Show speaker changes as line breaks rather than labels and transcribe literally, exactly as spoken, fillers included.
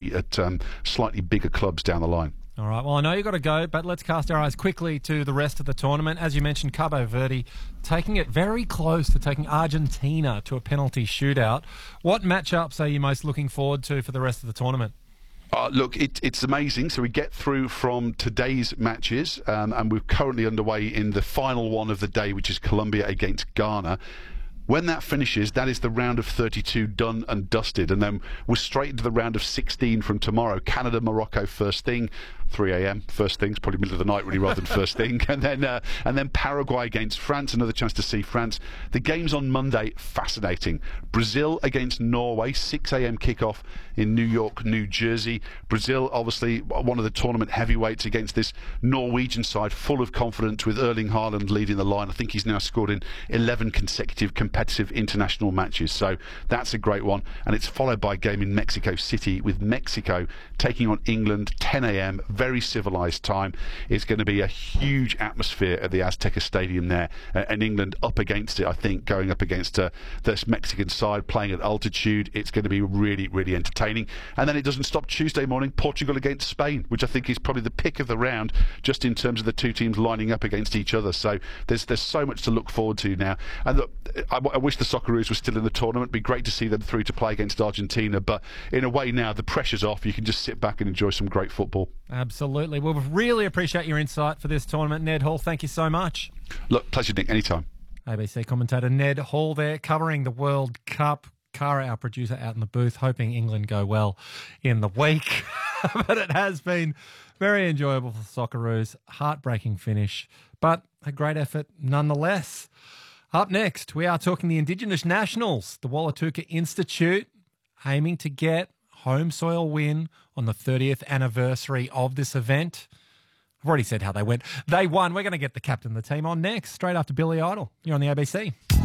be at um, slightly bigger clubs down the line.
All right, well, I know you've got to go, but let's cast our eyes quickly to the rest of the tournament. As you mentioned, Cabo Verde taking it very close to taking Argentina to a penalty shootout. What matchups are you most looking forward to for the rest of the tournament?
Uh, look, it, it's amazing. So we get through from today's matches, um, and we're currently underway in the final one of the day, which is Colombia against Ghana. When that finishes, that is the round of thirty-two done and dusted, and then we're straight into the round of sixteen from tomorrow. Canada, Morocco first thing, three a m first thing, it's probably middle of the night really rather than first thing, and then uh, and then Paraguay against France, another chance to see France. The games on Monday, fascinating. Brazil against Norway, six a m kickoff in New York, New Jersey. Brazil, obviously one of the tournament heavyweights against this Norwegian side, full of confidence with Erling Haaland leading the line. I think he's now scored in eleven consecutive competitive international matches, so that's a great one. And it's followed by a game in Mexico City with Mexico taking on England, ten a m, very civilised time. It's going to be a huge atmosphere at the Azteca Stadium there, uh, and England up against it, I think, going up against uh, this Mexican side, playing at altitude. It's going to be really, really entertaining. And then it doesn't stop Tuesday morning, Portugal against Spain, which I think is probably the pick of the round, just in terms of the two teams lining up against each other. So there's there's so much to look forward to now. And look, I, I wish the Socceroos were still in the tournament. It'd be great to see them through to play against Argentina, but in a way now the pressure's off. You can just sit back and enjoy some great football.
Absolutely. Well, we really appreciate your insight for this tournament, Ned Hall. Thank you so much.
Look, pleasure, Nick. Anytime.
A B C commentator Ned Hall there, covering the World Cup. Cara, our producer, out in the booth, hoping England go well in the week. But it has been very enjoyable for the Socceroos. Heartbreaking finish, but a great effort nonetheless. Up next, we are talking the Indigenous Nationals, the Wallatuka Institute, aiming to get home soil win on the thirtieth anniversary of this event. I've already said how they went. They won. We're going to get the captain of the team on next, straight after Billy Idol. You're on the A B C.